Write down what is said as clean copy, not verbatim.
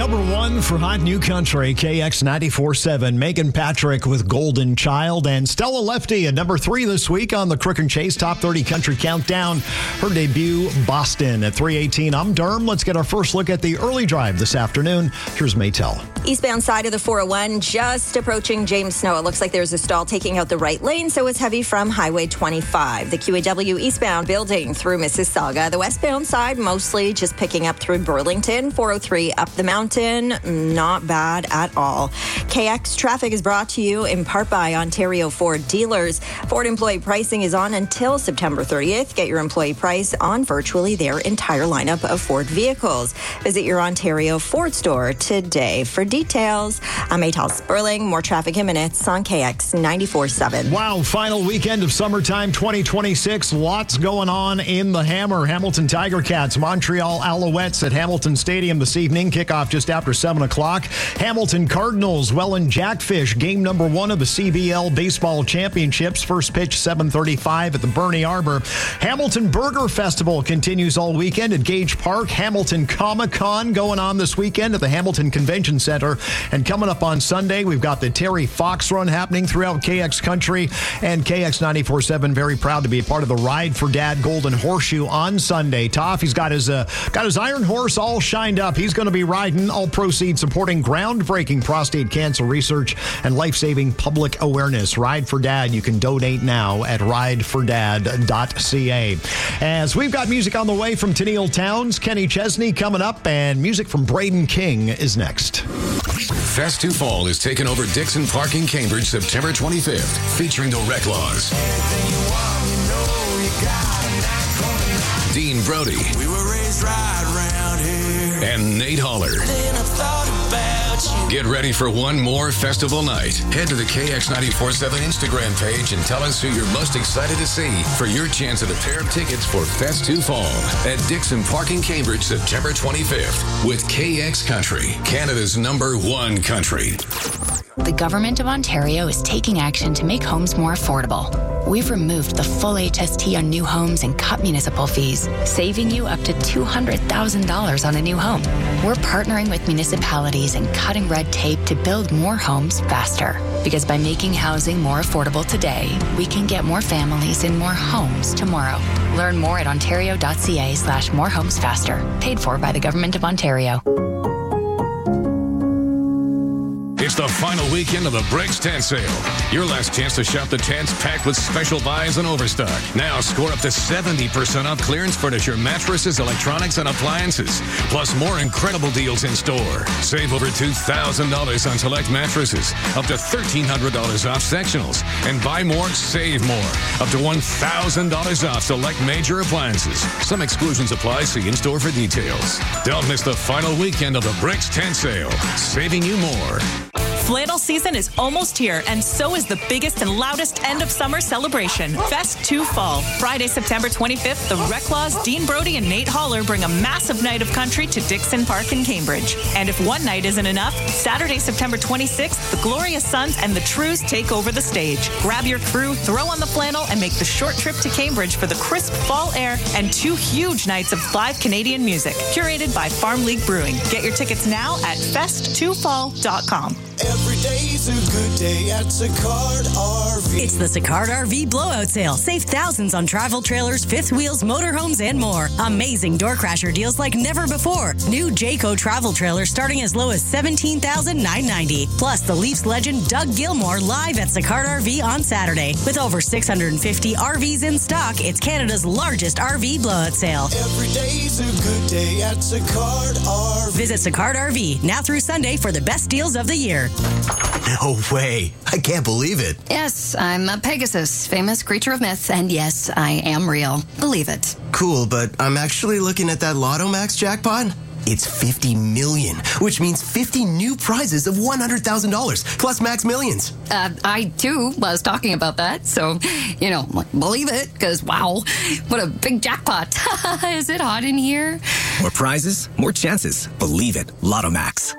Number one for Hot New Country, KX 94.7. Megan Patrick with Golden Child, and Stella Lefty at number 3 this week on the Crook and Chase Top 30 Country Countdown. Her debut, Boston, at 3:18. I'm Derm. Let's get our first look at the early drive this afternoon. Here's Maytel. Eastbound side of the 401, just approaching James Snow. It looks like there's a stall taking out the right lane, so it's heavy from Highway 25. The QAW eastbound building through Mississauga. The westbound side, mostly just picking up through Burlington. 403 up the mountain, not bad at all. KX traffic is brought to you in part by Ontario Ford dealers. Ford employee pricing is on until September 30th. Get your employee price on virtually their entire lineup of Ford vehicles. Visit your Ontario Ford store today for details. I'm Maytel Sperling. More traffic in minutes on KX 94.7. Wow, final weekend of summertime 2026. Lots going on in the Hammer. Hamilton Tiger Cats, Montreal Alouettes at Hamilton Stadium this evening. Kickoff just after 7 o'clock. Hamilton Cardinals, Welland Jackfish. Game number 1 of the CBL Baseball Championships. First pitch 7:35 at the Bernie Arbor. Hamilton Burger Festival continues all weekend at Gage Park. Hamilton Comic-Con going on this weekend at the Hamilton Convention Center. And coming up on Sunday, we've got the Terry Fox Run happening throughout KX Country. And KX 94.7 very proud to be a part of the Ride for Dad Golden Horseshoe on Sunday. Toff, he's got his iron horse all shined up. He's going to be riding. All proceeds supporting groundbreaking prostate cancer research and life-saving public awareness. Ride for Dad. You can donate now at ridefordad.ca. As we've got music on the way from Tennille Towns, Kenny Chesney coming up, and music from Braden King is next. Fest 2 Fall is taking over Dixon Park in Cambridge September 25th, featuring the Reclaws, Dean Brody, we were raised right around here, and Nate Holler. Then I thought about you. Get ready for one more festival night. Head to the KX 94.7 Instagram page and tell us who you're most excited to see for your chance at a pair of tickets for Fest 2 Fall at Dixon Park in Cambridge September 25th with KX Country, Canada's #1 country. The Government of Ontario is taking action to make homes more affordable. We've removed the full HST on new homes and cut municipal fees, saving you up to $200,000 on a new home. We're partnering with municipalities and cutting red tape to build more homes faster. Because by making housing more affordable today, we can get more families in more homes tomorrow. Learn more at ontario.ca/morehomesfaster. Paid for by the Government of Ontario. It's the final weekend of the Bricks Tent Sale. Your last chance to shop the tents packed with special buys and overstock. Now score up to 70% off clearance furniture, mattresses, electronics, and appliances. Plus more incredible deals in store. Save over $2,000 on select mattresses. Up to $1,300 off sectionals. And buy more, save more. Up to $1,000 off select major appliances. Some exclusions apply. See in-store for details. Don't miss the final weekend of the Bricks Tent Sale. Saving you more. Flannel season is almost here, and so is the biggest and loudest end of summer celebration, Fest 2 Fall. Friday, September 25th, the Reclaws, Dean Brody, and Nate Holler bring a massive night of country to Dixon Park in Cambridge. And if one night isn't enough, Saturday, September 26th, the Glorious Sons and the Trues take over the stage. Grab your crew, throw on the flannel, and make the short trip to Cambridge for the crisp fall air and 2 huge nights of live Canadian music, curated by Farm League Brewing. Get your tickets now at fest2fall.com. Every day's a good day at Sicard RV. It's the Sicard RV Blowout Sale. Save thousands on travel trailers, fifth wheels, motorhomes, and more. Amazing door crasher deals like never before. New Jayco travel trailers starting as low as $17,990. Plus, the Leafs legend Doug Gilmore live at Sicard RV on Saturday. With over 650 RVs in stock, it's Canada's largest RV blowout sale. Every day's a good day at Sicard RV. Visit Sicard RV now through Sunday for the best deals of the year. No way. I can't believe it. Yes, I'm a Pegasus, famous creature of myth, and yes, I am real. Believe it. Cool, but I'm actually looking at that Lotto Max jackpot. It's 50 million, which means 50 new prizes of $100,000 plus max millions. I too was talking about that, so, believe it, because wow, what a big jackpot. Is it hot in here? More prizes, more chances. Believe it. Lotto Max.